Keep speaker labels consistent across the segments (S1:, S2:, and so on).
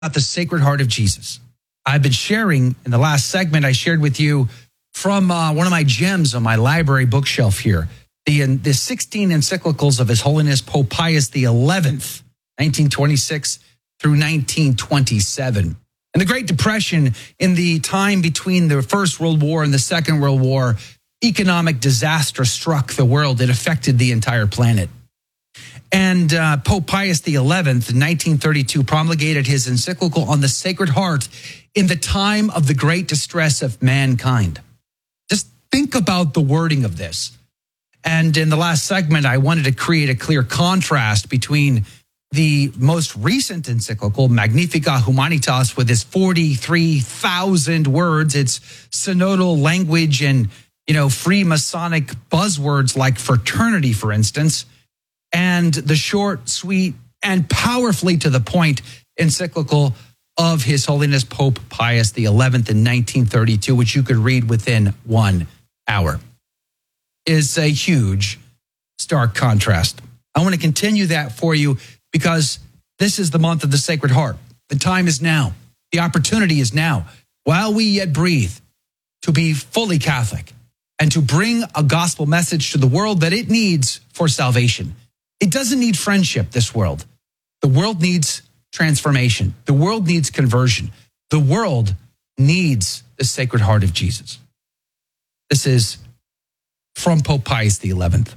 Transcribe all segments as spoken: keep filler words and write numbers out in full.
S1: about the Sacred Heart of Jesus. I've been sharing in the last segment, I shared with you from uh, one of my gems on my library bookshelf here, the, the sixteen encyclicals of His Holiness Pope Pius the eleventh, nineteen twenty-six through nineteen twenty-seven. In the Great Depression, in the time between the First World War and the Second World War, economic disaster struck the world. It affected the entire planet. And uh, Pope Pius the eleventh in nineteen thirty-two promulgated his encyclical on the Sacred Heart in the time of the great distress of mankind. Just think about the wording of this. And in the last segment, I wanted to create a clear contrast between the most recent encyclical, Magnificat Humanitas, with its forty-three thousand words, its synodal language and, you know, free Masonic buzzwords like fraternity, for instance, and the short, sweet, and powerfully to the point encyclical of His Holiness Pope Pius the eleventh in nineteen thirty-two, which you could read within one hour, is a huge, stark contrast. I want to continue that for you because this is the month of the Sacred Heart. The time is now. The opportunity is now, while we yet breathe, to be fully Catholic and to bring a gospel message to the world that it needs for salvation. It doesn't need friendship, this world. The world needs transformation. The world needs conversion. The world needs the Sacred Heart of Jesus. This is from Pope Pius the eleventh.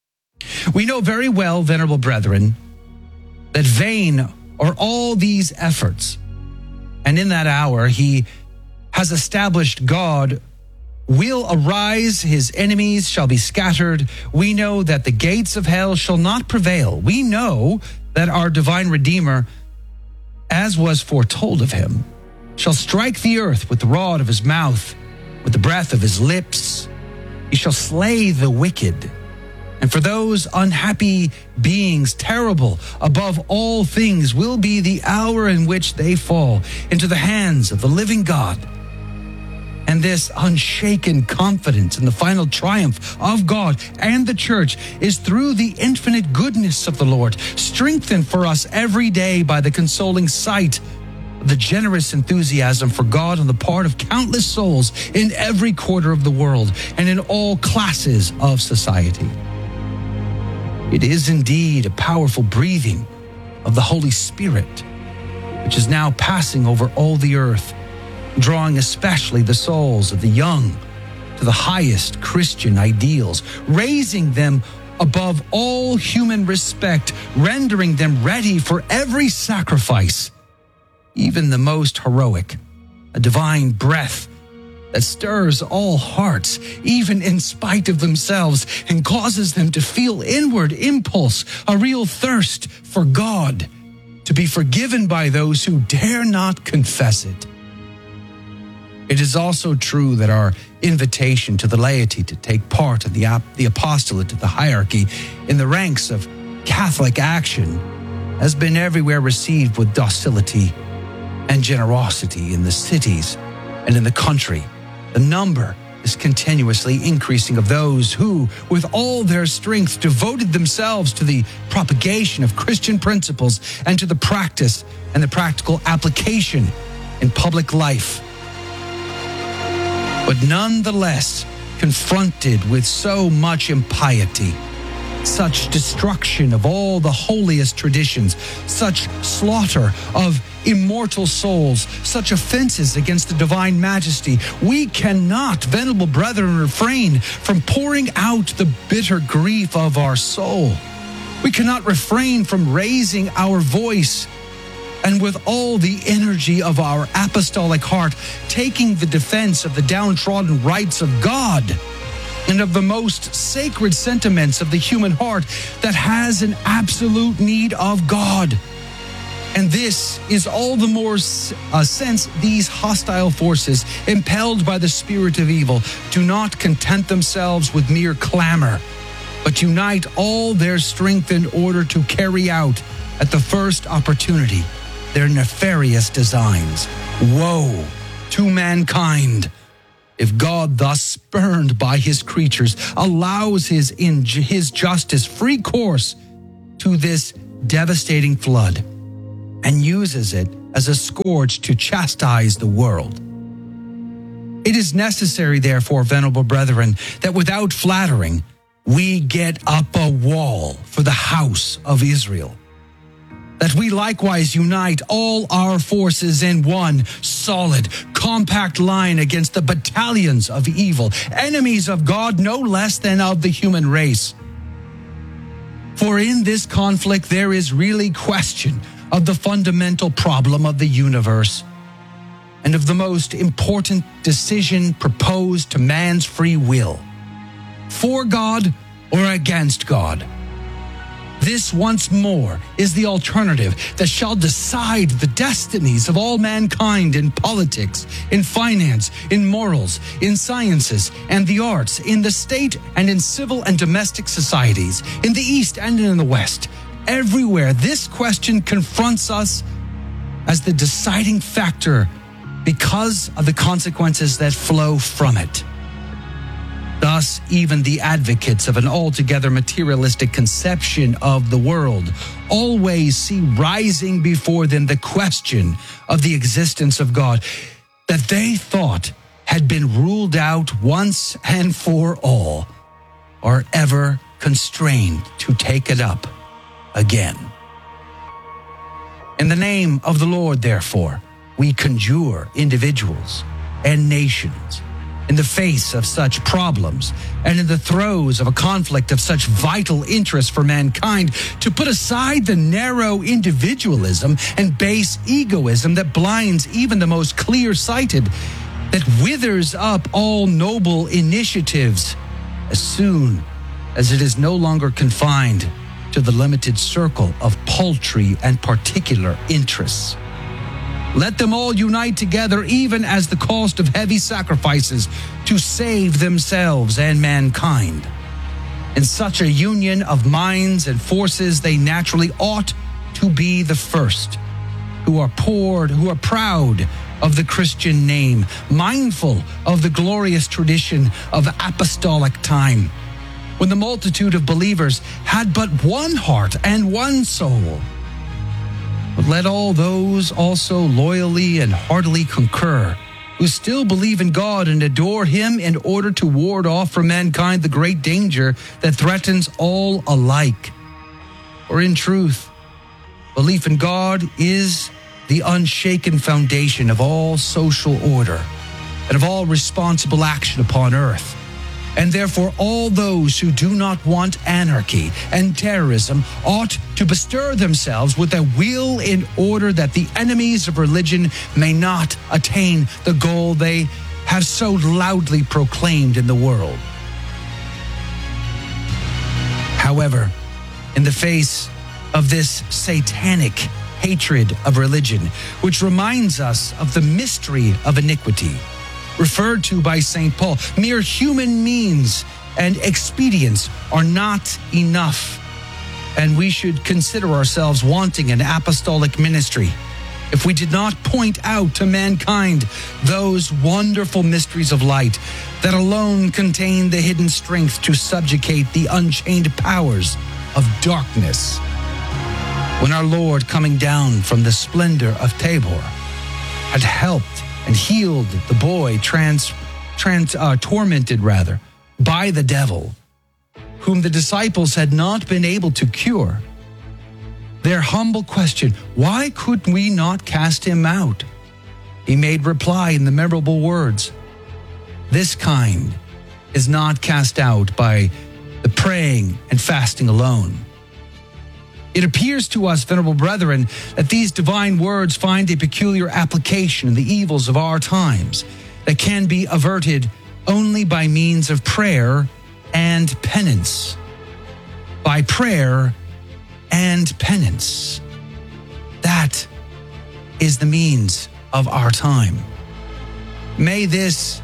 S1: We know very well, venerable brethren, that vain are all these efforts. And in that hour, he has established God will arise, his enemies shall be scattered. We know that the gates of hell shall not prevail. We know that our divine Redeemer, as was foretold of him, shall strike the earth with the rod of his mouth, with the breath of his lips. He shall slay the wicked. And for those unhappy beings, terrible above all things will be the hour in which they fall into the hands of the living God. And this unshaken confidence in the final triumph of God and the church is through the infinite goodness of the Lord, strengthened for us every day by the consoling sight of the generous enthusiasm for God on the part of countless souls in every quarter of the world and in all classes of society. It is indeed a powerful breathing of the Holy Spirit, which is now passing over all the earth, drawing especially the souls of the young to the highest Christian ideals, raising them above all human respect, rendering them ready for every sacrifice, even the most heroic, a divine breath that stirs all hearts, even in spite of themselves, and causes them to feel inward impulse, a real thirst for God, to be forgiven by those who dare not confess it. It is also true that our invitation to the laity to take part in the, the apostolate of the hierarchy in the ranks of Catholic action has been everywhere received with docility and generosity in the cities and in the country. The number is continuously increasing of those who, with all their strength, devoted themselves to the propagation of Christian principles and to the practice and the practical application in public life. But nonetheless, confronted with so much impiety, such destruction of all the holiest traditions, such slaughter of immortal souls, such offenses against the divine majesty, we cannot, venerable brethren, refrain from pouring out the bitter grief of our soul. We cannot refrain from raising our voice and with all the energy of our apostolic heart, taking the defense of the downtrodden rights of God and of the most sacred sentiments of the human heart that has an absolute need of God. And this is all the more uh, since these hostile forces, impelled by the spirit of evil, do not content themselves with mere clamor, but unite all their strength in order to carry out, at the first opportunity, their nefarious designs. Woe to mankind if God, thus spurned by his creatures, allows his, in his justice free course to this devastating flood and uses it as a scourge to chastise the world. It is necessary, therefore, venerable brethren, that without flattering, we get up a wall for the house of Israel, that we likewise unite all our forces in one solid, compact line against the battalions of evil, enemies of God no less than of the human race. For in this conflict there is really question of the fundamental problem of the universe and of the most important decision proposed to man's free will: for God or against God. This once more is the alternative that shall decide the destinies of all mankind in politics, in finance, in morals, in sciences and the arts, in the state and in civil and domestic societies, in the East and in the West. Everywhere this question confronts us as the deciding factor because of the consequences that flow from it. Thus, even the advocates of an altogether materialistic conception of the world always see rising before them the question of the existence of God that they thought had been ruled out once and for all, are ever constrained to take it up again. In the name of the Lord, therefore, we conjure individuals and nations in the face of such problems and in the throes of a conflict of such vital interest for mankind to put aside the narrow individualism and base egoism that blinds even the most clear-sighted, that withers up all noble initiatives as soon as it is no longer confined to the limited circle of paltry and particular interests. Let them all unite together, even as the cost of heavy sacrifices, to save themselves and mankind. In such a union of minds and forces, they naturally ought to be the first, who are poured, who are proud of the Christian name, mindful of the glorious tradition of apostolic time, when the multitude of believers had but one heart and one soul. But let all those also loyally and heartily concur, who still believe in God and adore Him in order to ward off from mankind the great danger that threatens all alike. For in truth, belief in God is the unshaken foundation of all social order and of all responsible action upon earth. And therefore all those who do not want anarchy and terrorism ought to bestir themselves with a will in order that the enemies of religion may not attain the goal they have so loudly proclaimed in the world. However, in the face of this satanic hatred of religion, which reminds us of the mystery of iniquity, referred to by Saint Paul, mere human means and expedients are not enough, and we should consider ourselves wanting an apostolic ministry if we did not point out to mankind those wonderful mysteries of light that alone contain the hidden strength to subjugate the unchained powers of darkness. When our Lord, coming down from the splendor of Tabor, had helped and healed the boy trans, trans uh, tormented rather by the devil, whom the disciples had not been able to cure, their humble question, why could we not cast him out? He made reply in the memorable words, this kind is not cast out by the praying and fasting alone. It appears to us, venerable brethren, that these divine words find a peculiar application in the evils of our times that can be averted only by means of prayer and penance. By prayer and penance. That is the means of our time. May this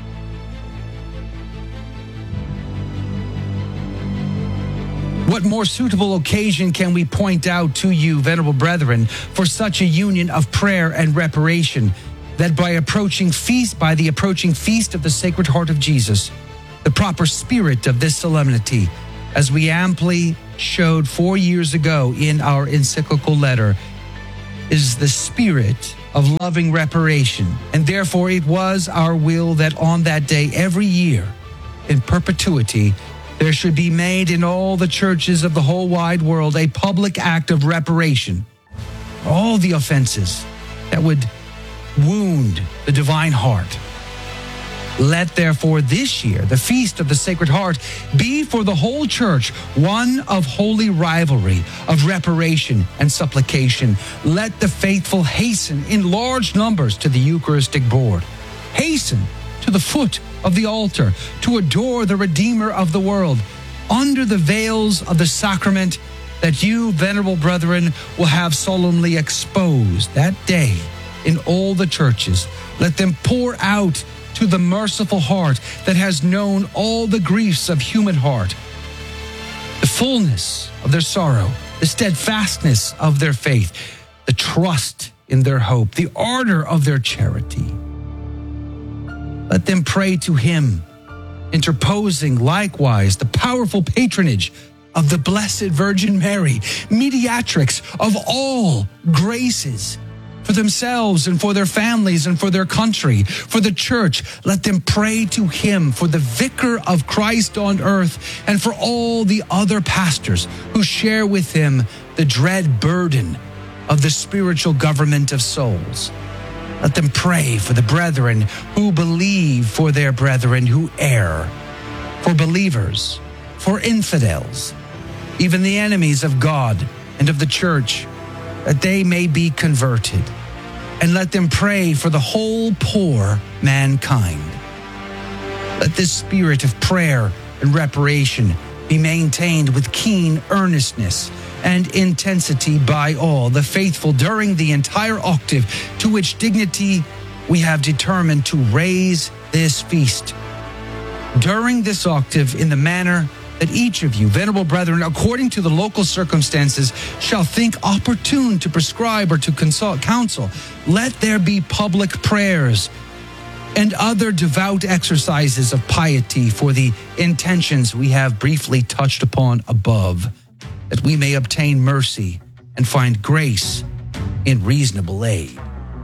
S1: What more suitable occasion can we point out to you, venerable brethren, for such a union of prayer and reparation, that by approaching feast, by the approaching feast of the Sacred Heart of Jesus, the proper spirit of this solemnity, as we amply showed four years ago in our encyclical letter, is the spirit of loving reparation. And therefore it was our will that on that day every year, in perpetuity, there should be made in all the churches of the whole wide world a public act of reparation. All the offenses that would wound the divine heart. Let therefore this year, the Feast of the Sacred Heart, be for the whole church one of holy rivalry, of reparation and supplication. Let the faithful hasten in large numbers to the Eucharistic board. Hasten to the foot of the altar to adore the Redeemer of the world under the veils of the sacrament that you, venerable brethren, will have solemnly exposed that day in all the churches. Let them pour out to the merciful heart that has known all the griefs of human heart, the fullness of their sorrow, the steadfastness of their faith, the trust in their hope, the ardor of their charity. Let them pray to him, interposing likewise the powerful patronage of the Blessed Virgin Mary, mediatrix of all graces, for themselves and for their families and for their country, for the church. Let them pray to him for the vicar of Christ on earth and for all the other pastors who share with him the dread burden of the spiritual government of souls. Let them pray for the brethren who believe, for their brethren who err, for believers, for infidels, even the enemies of God and of the church, that they may be converted. And let them pray for the whole poor mankind. Let this spirit of prayer and reparation be maintained with keen earnestness and intensity by all the faithful during the entire octave, to which dignity we have determined to raise this feast. During this octave, in the manner that each of you, venerable brethren, according to the local circumstances, shall think opportune to prescribe or to consult counsel, let there be public prayers and other devout exercises of piety for the intentions we have briefly touched upon above, that we may obtain mercy and find grace in reasonable aid.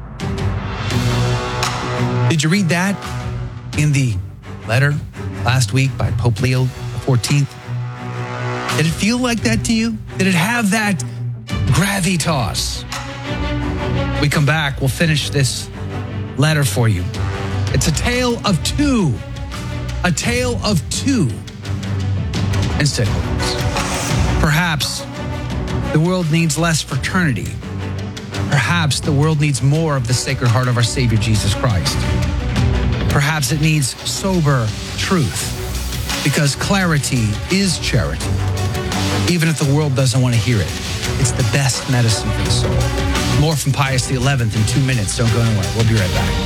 S1: Did you read that in the letter last week by Pope Leo the fourteenth? Did it feel like that to you? Did it have that gravitas? We come back, we'll finish this letter for you. It's a tale of two, a tale of two encyclicals. Perhaps the world needs less fraternity. Perhaps the world needs more of the Sacred Heart of our Savior Jesus Christ. Perhaps it needs sober truth, because clarity is charity, even if the world doesn't want to hear it. It's the best medicine for the soul. More from Pius the eleventh in two minutes. Don't go anywhere. We'll be right back.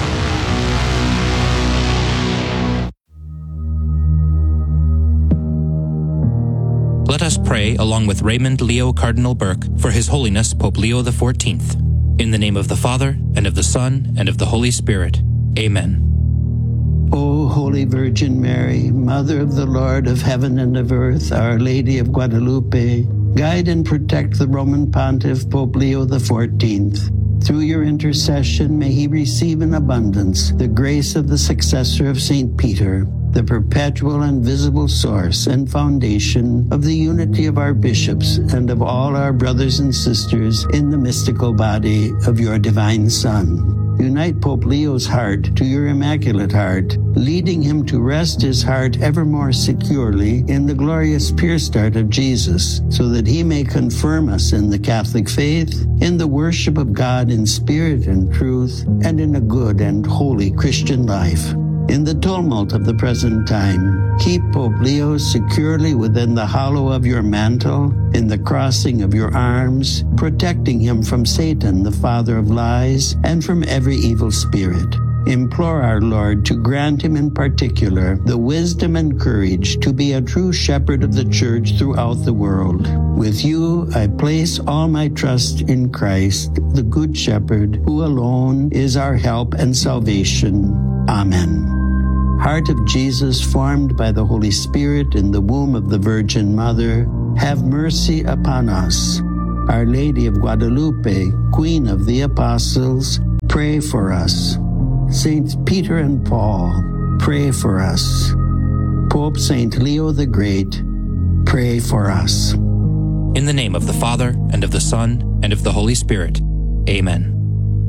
S2: Let us pray along with Raymond Leo Cardinal Burke for His Holiness Pope Leo the fourteenth. In the name of the Father, and of the Son, and of the Holy Spirit. Amen.
S3: O Holy Virgin Mary, Mother of the Lord of heaven and of earth, Our Lady of Guadalupe, guide and protect the Roman Pontiff Pope Leo the fourteenth. Through your intercession, may he receive in abundance the grace of the successor of Saint Peter, the perpetual and visible source and foundation of the unity of our bishops and of all our brothers and sisters in the mystical body of your divine Son. Unite Pope Leo's heart to your Immaculate Heart, leading him to rest his heart ever more securely in the glorious pierced heart of Jesus, so that he may confirm us in the Catholic faith, in the worship of God in spirit and truth, and in a good and holy Christian life. In the tumult of the present time, keep Pope Leo securely within the hollow of your mantle, in the crossing of your arms, protecting him from Satan, the father of lies, and from every evil spirit. Implore our Lord to grant him in particular the wisdom and courage to be a true shepherd of the church throughout the world. With you, I place all my trust in Christ, the Good Shepherd, who alone is our help and salvation. Amen. Heart of Jesus, formed by the Holy Spirit in the womb of the Virgin Mother, have mercy upon us. Our Lady of Guadalupe, Queen of the Apostles, pray for us. Saints Peter and Paul, pray for us. Pope Saint Leo the Great, pray for us.
S2: In the name of the Father, and of the Son, and of the Holy Spirit. Amen.